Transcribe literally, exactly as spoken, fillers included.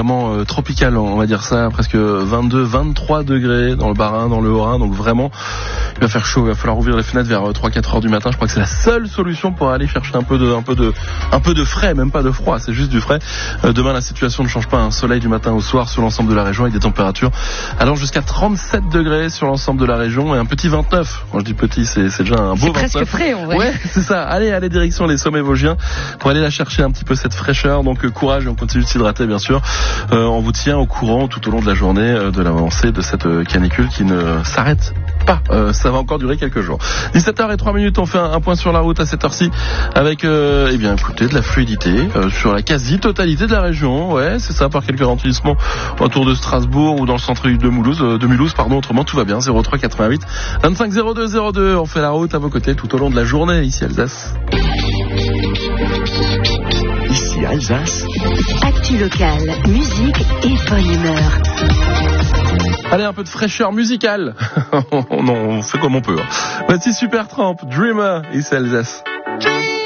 vraiment euh, tropical, on va dire ça, presque vingt-deux, vingt-trois degrés dans le Bas-Rhin, dans le Haut-Rhin, donc vraiment il va faire chaud, il va falloir ouvrir les fenêtres vers trois quatre heures du matin. Je crois que c'est la seule solution pour aller chercher un peu de un peu de un peu de frais, même pas de froid, c'est juste du frais. Euh, demain la situation ne change pas, un soleil du matin au soir sur l'ensemble de la région avec des températures allant jusqu'à trente-sept degrés sur l'ensemble de la région et un petit vingt-neuf. Quand je dis petit, c'est c'est déjà un beau c'est vingt-neuf. Presque frais en vrai. Ouais, c'est ça. Allez, allez direction les sommets vosgiens pour aller la chercher un petit peu cette fraîcheur. Donc euh, courage et on continue de s'hydrater bien sûr. Euh, on vous tient au courant tout au long de la journée euh, de l'avancée de cette euh, canicule qui ne s'arrête pas. Euh, ça va encore durer quelques jours. dix-sept heures zéro trois minutes, on fait un, un point sur la route à cette heure-ci avec euh, eh bien écoutez de la fluidité euh, sur la quasi-totalité de la région. Ouais, c'est ça, par quelques ralentissements autour de Strasbourg ou dans le centre-ville de Mulhouse, euh, de Mulhouse pardon, autrement tout va bien. zéro trois quatre-vingt-huit vingt-cinq zéro deux zéro deux. On fait la route à vos côtés tout au long de la journée ici Alsace. Ici Alsace. Actu locale, musique et bonne humeur. Allez, un peu de fraîcheur musicale. on, on fait comme on peut. Hein. Voici Supertramp, Dreamer, ici Alsace.